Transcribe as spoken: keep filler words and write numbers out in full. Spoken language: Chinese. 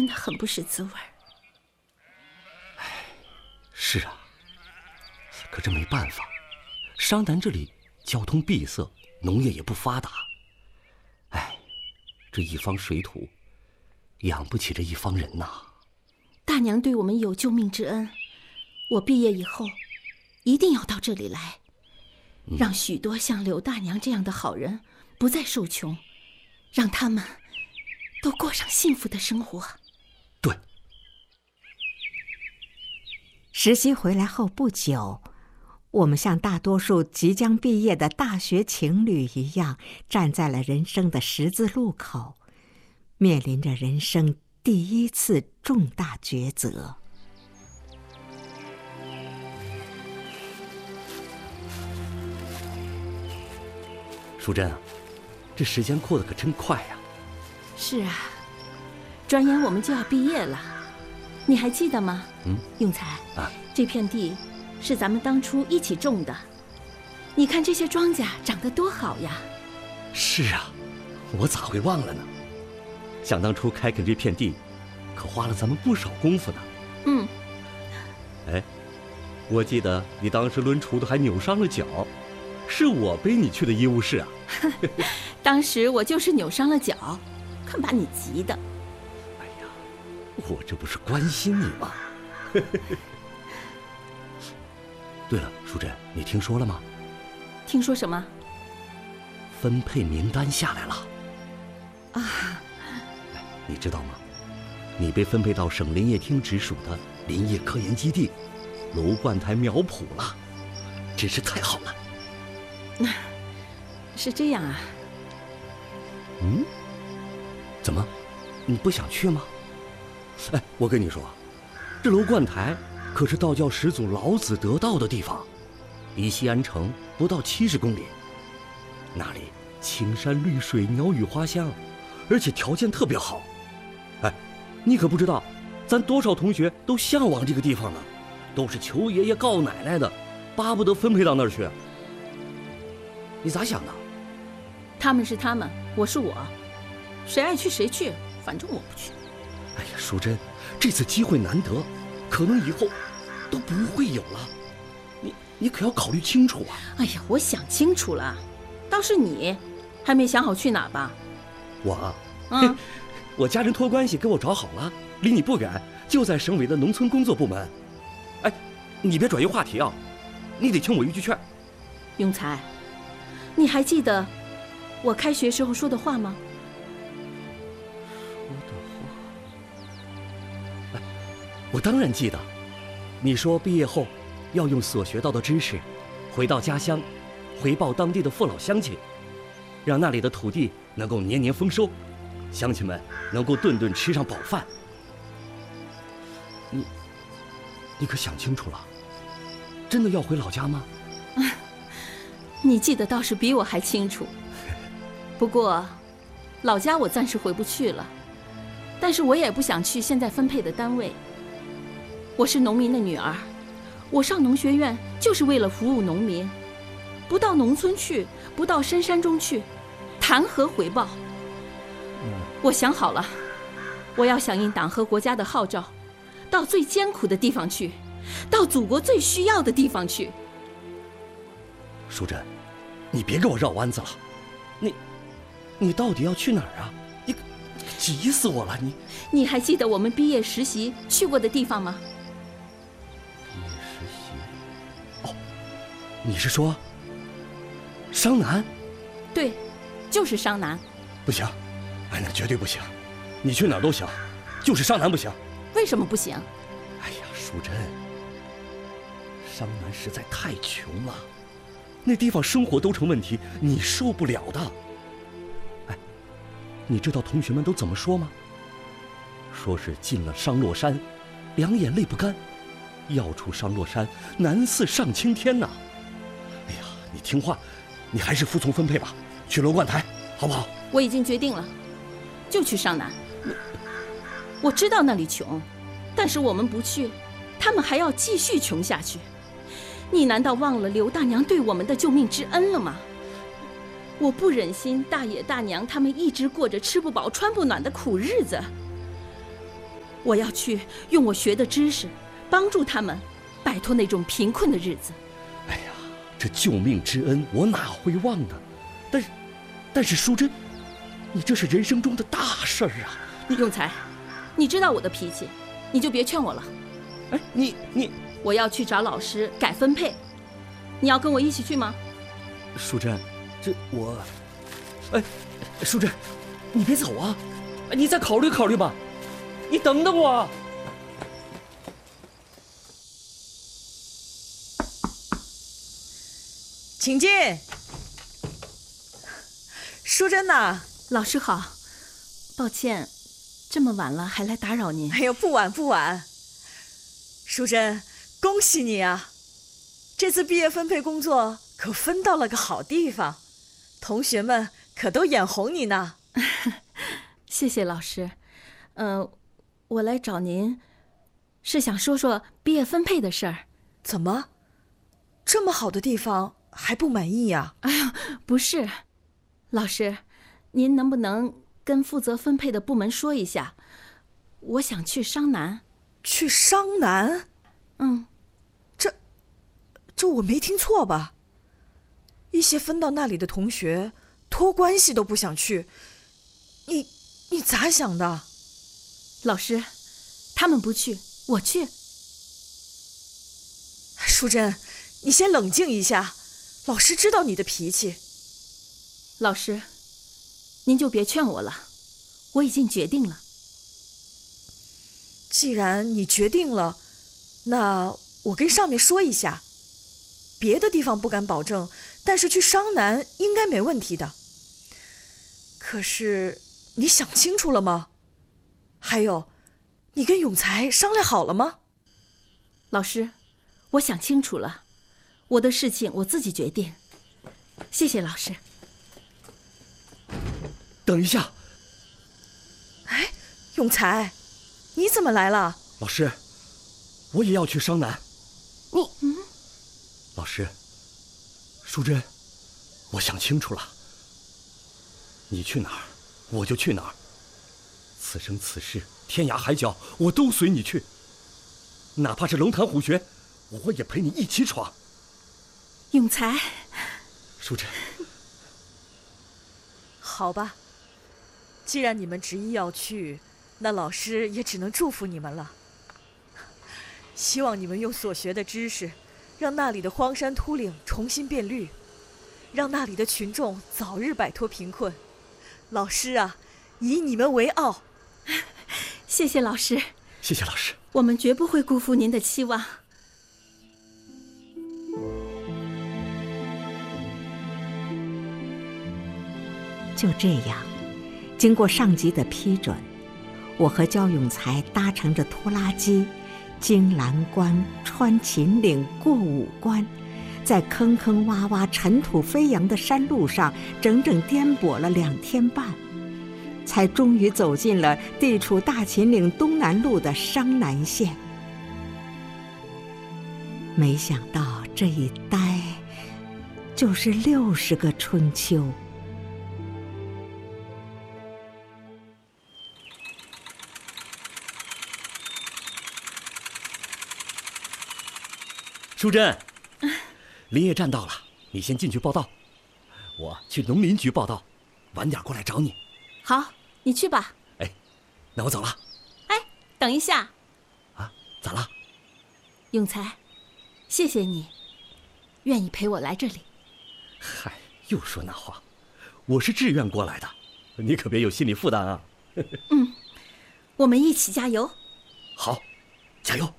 的很不是滋味。 哎，是啊，可这没办法，商南这里交通闭塞，农业也不发达。哎，这一方水土，养不起这一方人呐。 大娘对我们有救命之恩，我毕业以后一定要到这里来，让许多像刘大娘这样的好人不再受穷，让他们都过上幸福的生活。 对。 实习回来后不久，我们像大多数即将毕业的大学情侣一样，站在了人生的十字路口，面临着人生第一次重大抉择。 淑珍啊，这时间过得可真快呀！ 是啊，转眼我们就要毕业了，你还记得吗？ 嗯， 永才啊， 这片地是咱们当初一起种的，你看这些庄稼长得多好呀！ 是啊，我咋会忘了呢？想当初开垦这片地，可花了咱们不少功夫呢。 嗯。 哎，我记得你当时抡锄头还扭伤了脚，是我背你去的医务室啊。 当时我就是扭伤了脚，看把你急的。 哎呀，我这不是关心你吗？对了，淑珍，你听说了吗？ 听说什么？ 分配名单下来了。 啊， 你知道吗？你被分配到省林业厅直属的林业科研基地楼灌台苗圃了，真是太好了。 是这样啊。 嗯？怎么？你不想去吗？哎，我跟你说，这楼灌台可是道教始祖老子得道的地方，离西安城不到七十公里。那里青山绿水，鸟语花香，而且条件特别好。哎，你可不知道，咱多少同学都向往这个地方呢，都是求爷爷告奶奶的，巴不得分配到那儿去。你咋想的？ 他们是他们，我是我，谁爱去谁去，反正我不去。 哎呀，淑珍，这次机会难得，可能以后都不会有了，你你可要考虑清楚啊！ 哎呀，我想清楚了，倒是你还没想好去哪吧？ 我， 嗯， 我家人托关系给我找好了，离你不远，就在省委的农村工作部门。哎，你别转移话题啊，你得听我一句劝。 永才，你还记得我开学时候说的话吗？ 说的话，哎，我当然记得。你说毕业后要用所学到的知识，回到家乡，回报当地的父老乡亲，让那里的土地能够年年丰收，乡亲们能够顿顿吃上饱饭。你，你可想清楚了？真的要回老家吗？ 你记得倒是比我还清楚。不过，老家我暂时回不去了，但是我也不想去现在分配的单位。我是农民的女儿，我上农学院就是为了服务农民，不到农村去，不到深山中去，谈何回报？我想好了，我要响应党和国家的号召，到最艰苦的地方去，到祖国最需要的地方去。 淑珍，你别给我绕弯子了，你，你到底要去哪儿啊？你，急死我了！你， 你还记得我们毕业实习去过的地方吗？ 毕业实习？哦，你是说商南？ 对，就是商南。 不行，哎，那绝对不行！你去哪儿都行，就是商南不行。 为什么不行？ 哎呀，淑珍，商南实在太穷了。那地方生活都成问题，你受不了的。哎，你知道同学们都怎么说吗？说是进了商洛山，两眼泪不干；要出商洛山，难似上青天呐。哎呀，你听话，你还是服从分配吧，去楼灌台，好不好？ 我已经决定了，就去商南。我知道那里穷，但是我们不去，他们还要继续穷下去。你难道忘了刘大娘对我们的救命之恩了吗？我不忍心大爷大娘他们一直过着吃不饱穿不暖的苦日子。 我要去用我学的知识，帮助他们摆脱那种贫困的日子。 哎呀，这救命之恩我哪会忘呢？但是，但是淑珍，你这是人生中的大事儿啊！ 你永才，你知道我的脾气，你就别劝我了。 哎，你你， 我要去找老师改分配，你要跟我一起去吗？ 淑珍，这我，哎，淑珍，你别走啊！你再考虑考虑吧，你等等我。 请进。淑珍呐， 老师好，抱歉，这么晚了还来打扰您。 哎呦，不晚不晚。淑珍，恭喜你啊！这次毕业分配工作可分到了个好地方，同学们可都眼红你呢。 谢谢老师。嗯、呃，我来找您，是想说说毕业分配的事儿。 怎么，这么好的地方还不满意呀？ 哎呀，不是，老师，您能不能跟负责分配的部门说一下，我想去商南。 去商南？ 嗯， 这，这我没听错吧？一些分到那里的同学托关系都不想去，你你咋想的？ 老师，他们不去，我去。 淑珍，你先冷静一下，老师知道你的脾气。 老师，您就别劝我了，我已经决定了。 既然你决定了，那我跟上面说一下，别的地方不敢保证，但是去商南应该没问题的。可是你想清楚了吗？还有，你跟永才商量好了吗？ 老师，我想清楚了，我的事情我自己决定。谢谢老师。 等一下。 哎，永才，你怎么来了？ 老师，我也要去商南。 你嗯， 老师，淑珍，我想清楚了，你去哪儿，我就去哪儿。此生此世，天涯海角，我都随你去。哪怕是龙潭虎穴，我也陪你一起闯。 永才， 淑珍， 好吧，既然你们执意要去，那老师也只能祝福你们了。希望你们用所学的知识，让那里的荒山秃岭重新变绿，让那里的群众早日摆脱贫困。老师啊，以你们为傲。 谢谢老师。 谢谢老师。 我们绝不会辜负您的期望。 就这样，经过上级的批准，我和焦永才搭乘着拖拉机，经蓝关、穿秦岭、过五关，在坑坑洼洼、尘土飞扬的山路上，整整颠簸了两天半，才终于走进了地处大秦岭东南路的商南县。没想到这一待就是六十个春秋。 淑珍，林业站到了，你先进去报到，我去农林局报到，晚点过来找你。 好，你去吧。 哎，那我走了。 哎，等一下。 啊，咋了？ 永才，谢谢你，愿意陪我来这里。 嗨，又说那话，我是志愿过来的，你可别有心理负担啊。 嗯，我们一起加油。 好，加油。